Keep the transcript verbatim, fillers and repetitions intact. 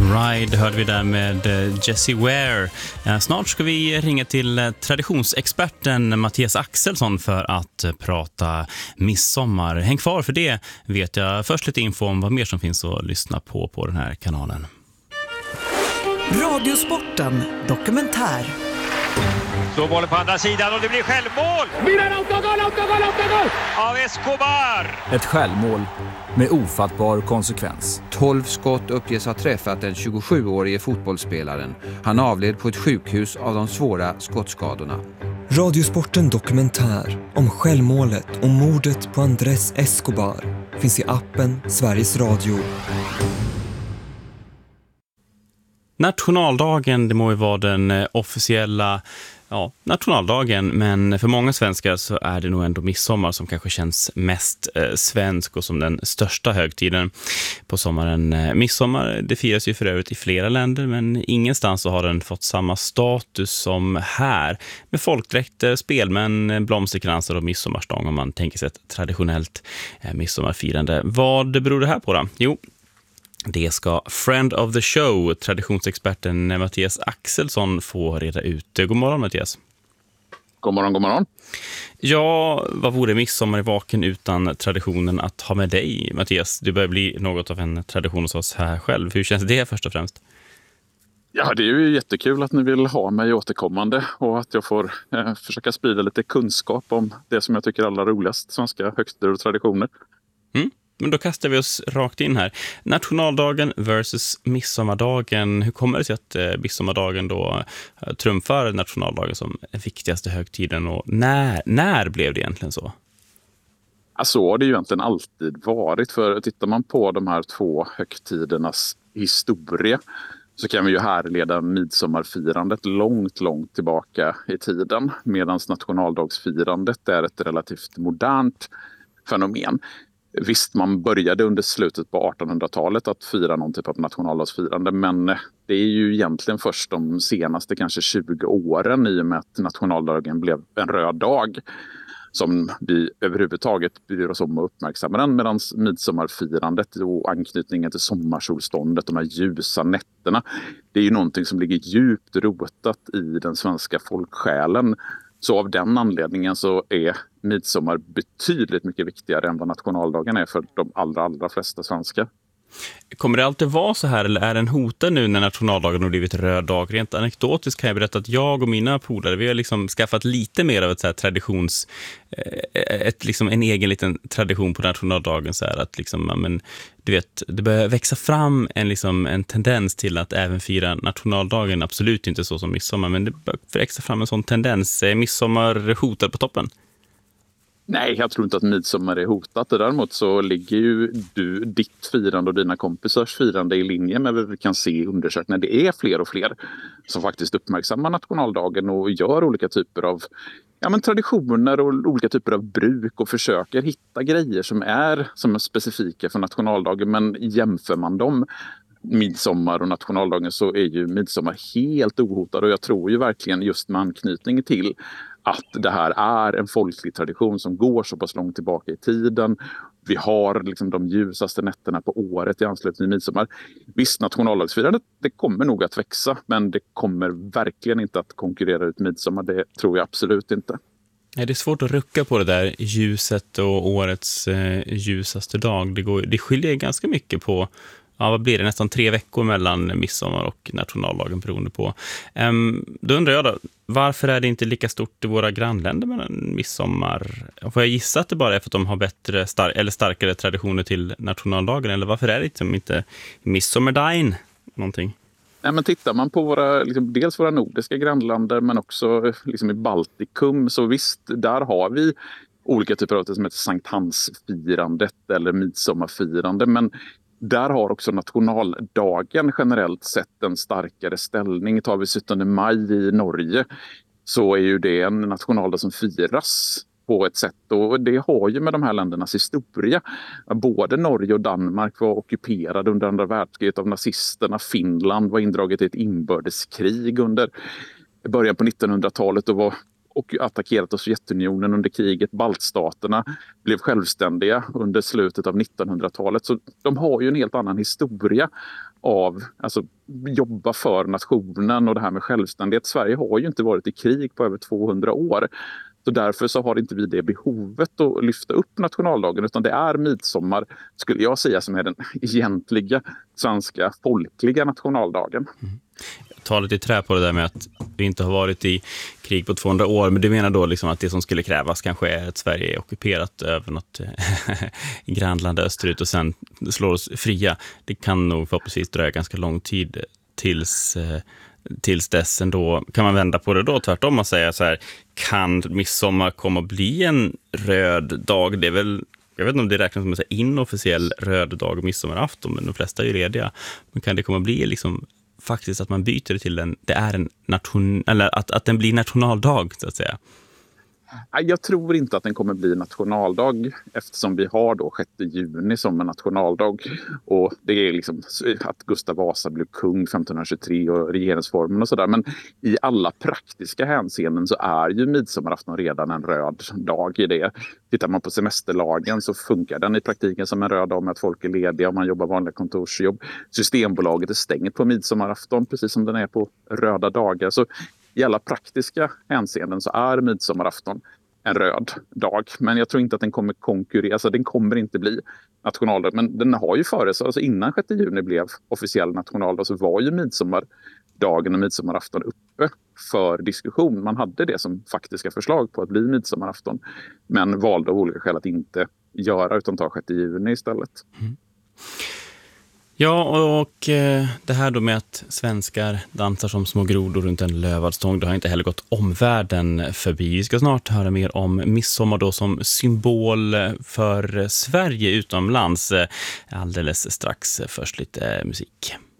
Ride hörde vi där med Jessie Ware. Snart ska vi ringa till traditionsexperten Mattias Axelsson för att prata midsommar. Häng kvar för det vet jag. Först lite info om vad mer som finns att lyssna på på den här kanalen. Radiosporten dokumentär. Så bollen på andra sidan och det blir självmål! Milan autogol, autogol, autogol! Av Escobar! Ett självmål med ofattbar konsekvens. tolv skott uppges ha träffat den tjugosjuårige fotbollsspelaren. Han avled på ett sjukhus av de svåra skottskadorna. Radiosporten dokumentär om självmålet och mordet på Andrés Escobar finns i appen Sveriges Radio. Nationaldagen, det må ju vara den officiella ja, nationaldagen, men för många svenskar så är det nog ändå midsommar som kanske känns mest eh, svensk och som den största högtiden på sommaren. Eh, midsommar, det firas ju för övrigt i flera länder, men ingenstans så har den fått samma status som här. Med folkdräkter, spelmän, blomsterkransar och midsommarstång om man tänker sig ett traditionellt eh, midsommarfirande. Vad beror det här på då? Jo, det ska friend of the show, traditionsexperten Mattias Axelsson, få reda ut. God morgon Mattias. God morgon, god morgon. Ja, vad vore midsommar i vaken utan traditionen att ha med dig, Mattias? Du börjar bli något av en tradition hos oss här själv. Hur känns det först och främst? Ja, det är ju jättekul att ni vill ha mig återkommande och att jag får eh, försöka sprida lite kunskap om det som jag tycker är allra roligast, svenska högtider och traditioner. Mm. Men då kastar vi oss rakt in här. Nationaldagen versus midsommardagen. Hur kommer det sig att eh, midsommardagen då eh, trumfar nationaldagen som viktigaste högtiden? Och när, när blev det egentligen så? Ja, så har det ju egentligen alltid varit. För tittar man på de här två högtidernas historia så kan vi ju härleda midsommarfirandet långt, långt tillbaka i tiden. Medan nationaldagsfirandet är ett relativt modernt fenomen. Visst, man började under slutet på artonhundratalet att fira någon typ av nationaldagsfirande, men det är ju egentligen först de senaste kanske tjugo åren i och med att nationaldagen blev en röd dag som vi överhuvudtaget bryr oss om att uppmärksamma den, medan midsommarfirandet och anknytningen till sommarsolståndet, de här ljusa nätterna, det är ju någonting som ligger djupt rotat i den svenska folksjälen. Så av den anledningen så är midsommar betydligt mycket viktigare än vad nationaldagen är för de allra, allra flesta svenskar. Kommer det alltid vara så här eller är den hotad nu när nationaldagen har blivit röd dag? Rent anekdotiskt kan jag berätta att jag och mina polare, vi har liksom skaffat lite mer av ett så här traditions, ett, liksom en egen liten tradition på nationaldagen så här att liksom, men, du vet, det börjar växa fram en, liksom, en tendens till att även fira nationaldagen, absolut inte så som midsommar, men det börjar växa fram en sån tendens. Är midsommar hotad på toppen? Nej, jag tror inte att midsommar är hotat. Däremot så ligger ju du, ditt firande och dina kompisars firande i linje med vad vi kan se i undersökningar. Det är fler och fler som faktiskt uppmärksammar nationaldagen och gör olika typer av ja, men traditioner och olika typer av bruk och försöker hitta grejer som är, som är specifika för nationaldagen. Men jämför man dem midsommar och nationaldagen så är ju midsommar helt ohotad, och jag tror ju verkligen just med anknytning till att det här är en folklig tradition som går så pass långt tillbaka i tiden. Vi har liksom de ljusaste nätterna på året i anslutning till midsommar. Visst, nationaldagsfirandet, det kommer nog att växa, men det kommer verkligen inte att konkurrera ut midsommar. Det tror jag absolut inte. Nej, det är svårt att rucka på det där ljuset och årets eh, ljusaste dag. Det, går, det skiljer ganska mycket på, ja, vad blir det? Nästan tre veckor mellan midsommar och nationaldagen beroende på. Um, då undrar jag då, varför är det inte lika stort i våra grannländer med midsommar? Får jag gissa att det bara är för att de har bättre star- eller starkare traditioner till nationaldagen? Eller varför är det liksom inte midsommardagen någonting? Nej, men tittar man på våra, liksom, dels våra nordiska grannländer men också liksom i Baltikum, så visst, där har vi olika typer av det som heter Sankt Hans-firandet eller midsommarfirande, men där har också nationaldagen generellt sett en starkare ställning. Tar vi sjuttonde maj i Norge så är ju det en nationaldag som firas på ett sätt, och det har ju med de här ländernas historia. Både Norge och Danmark var ockuperade under andra världskriget av nazisterna. Finland var indraget i ett inbördeskrig under början på nittonhundratalet och var och attackerat av Sovjetunionen under kriget. Baltstaterna blev självständiga under slutet av nittonhundratalet. Så de har ju en helt annan historia av alltså, jobba för nationen och det här med självständighet. Sverige har ju inte varit i krig på över tvåhundra år. Så därför så har inte vi det behovet att lyfta upp nationaldagen, utan det är midsommar, skulle jag säga, som är den egentliga svenska folkliga nationaldagen. Mm. Jag tar lite trä på det där med att vi inte har varit i krig på tvåhundra år, men du menar då liksom att det som skulle krävas kanske är att Sverige är ockuperat över något grannland österut och sen slår oss fria. Det kan nog förhoppningsvis dröja ganska lång tid tills... tills dess ändå. Kan man vända på det då tvärtom och säga så här, kan midsommar komma att bli en röd dag? Det är väl, jag vet inte om det räknas som en så här inofficiell röd dag, midsommarafton, men de flesta är ju lediga. Men kan det komma att bli liksom faktiskt att man byter det till en, det är en nation, eller att, att den blir nationaldag så att säga? Jag tror inte att den kommer bli nationaldag, eftersom vi har då sjätte juni som en nationaldag. Och det är liksom att Gustav Vasa blev kung femtonhundratjugotre och regeringsformen och sådär. Men i alla praktiska hänseenden så är ju midsommarafton redan en röd dag i det. Tittar man på semesterlagen så funkar den i praktiken som en röd dag med att folk är lediga och man jobbar vanliga kontorsjobb. Systembolaget är stängt på midsommarafton precis som den är på röda dagar. Så i alla praktiska hänseenden så är midsommarafton en röd dag. Men jag tror inte att den kommer konkurrera. Alltså den kommer inte bli nationaldag. Men den har ju före sig. Alltså innan sjätte juni blev officiell nationaldag så var ju midsommardagen och midsommarafton uppe för diskussion. Man hade det som faktiska förslag på att bli midsommarafton. Men valde av olika skäl att inte göra utan ta sjätte juni istället. Mm. Ja, och det här då med att svenskar dansar som små grodor runt en lövad stång, det har inte heller gått omvärlden förbi. Vi ska snart höra mer om midsommar då som symbol för Sverige utomlands. Alldeles strax, först lite musik.